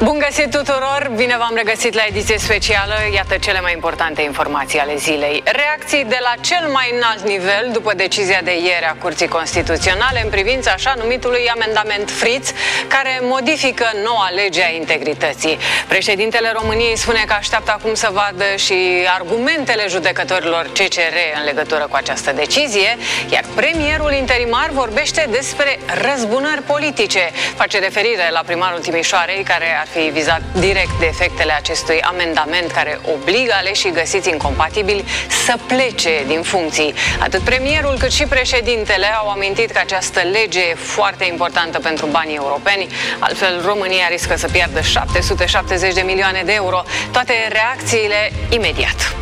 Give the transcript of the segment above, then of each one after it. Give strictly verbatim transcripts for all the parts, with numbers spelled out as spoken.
Bun găsit tuturor! Bine v-am regăsit la ediție specială. Iată cele mai importante informații ale zilei. Reacții de la cel mai înalt nivel după decizia de ieri a Curții Constituționale în privința așa numitului amendament Friț, care modifică noua lege a integrității. Președintele României spune că așteaptă acum să vadă și argumentele judecătorilor C C R în legătură cu această decizie, iar premierul interimar vorbește despre răzbunări politice. Face referire la primarul Timișoarei, care ar fi vizat direct de efectele acestui amendament care obligă aleșii găsiți incompatibili să plece din funcții. Atât premierul cât și președintele au amintit că această lege e foarte importantă pentru banii europeni, altfel România riscă să piardă șapte sute șaptezeci de milioane de euro. Toate reacțiile imediat.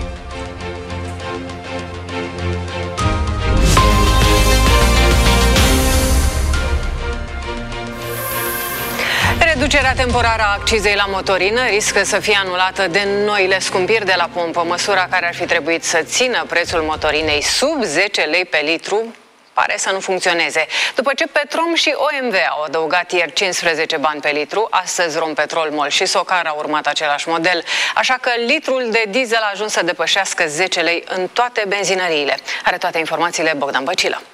Reducerea temporară a accizei la motorină riscă să fie anulată de noile scumpiri de la pompă, măsura care ar fi trebuit să țină prețul motorinei sub zece lei pe litru pare să nu funcționeze. După ce Petrom și O M V au adăugat ieri cincisprezece bani pe litru, astăzi Rompetrol, Mol și Socar au urmat același model, așa că litrul de diesel a ajuns să depășească zece lei în toate benzinăriile. Are toate informațiile Bogdan Băcilă.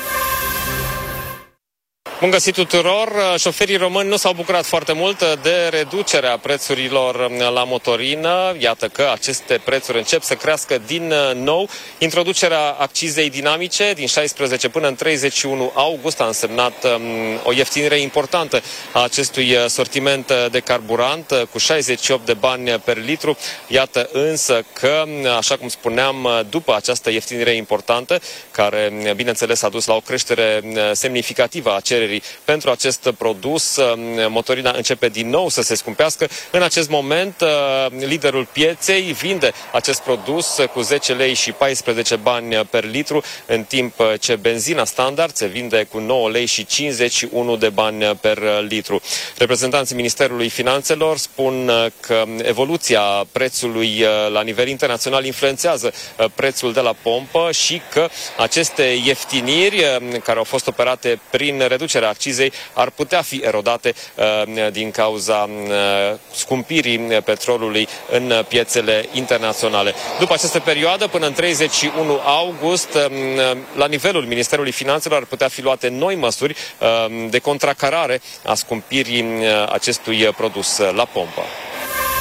Bun găsit tuturor! Șoferii români nu s-au bucurat foarte mult de reducerea prețurilor la motorină. Iată că aceste prețuri încep să crească din nou. Introducerea accizei dinamice din șaisprezece până în treizeci și unu august a însemnat um, o ieftinire importantă a acestui sortiment de carburant cu șaizeci și opt de bani per litru. Iată însă că, așa cum spuneam, după această ieftinire importantă, care bineînțeles a dus la o creștere semnificativă a cererii pentru acest produs, motorina începe din nou să se scumpească. În acest moment, liderul pieței vinde acest produs cu zece lei și paisprezece bani per litru, în timp ce benzina standard se vinde cu nouă lei și cincizeci și unu de bani per litru. Reprezentanții Ministerului Finanțelor spun că evoluția prețului la nivel internațional influențează prețul de la pompă și că aceste ieftiniri care au fost operate prin reducerea accizei ar putea fi erodate uh, din cauza uh, scumpirii petrolului în piețele internaționale. După această perioadă, până în treizeci și unu august, uh, la nivelul Ministerului Finanțelor ar putea fi luate noi măsuri uh, de contracarare a scumpirii uh, acestui produs la pompă.